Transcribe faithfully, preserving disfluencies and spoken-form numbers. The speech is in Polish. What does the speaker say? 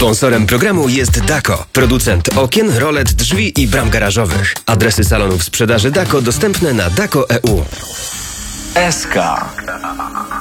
Sponsorem programu jest Dako, producent okien, rolet, drzwi i bram garażowych. Adresy salonów sprzedaży Dako dostępne na dako kropka e u. S K.